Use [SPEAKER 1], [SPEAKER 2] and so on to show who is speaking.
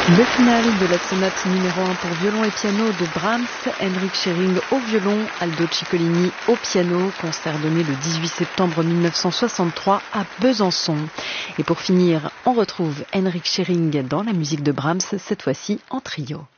[SPEAKER 1] Le final de la sonate numéro 1 pour violon et piano de Brahms, Henrik Schering au violon, Aldo Ciccolini au piano, concert donné le 18 septembre 1963 à Besançon. Et pour finir, on retrouve Henrik Schering dans la musique de Brahms, cette fois-ci en trio.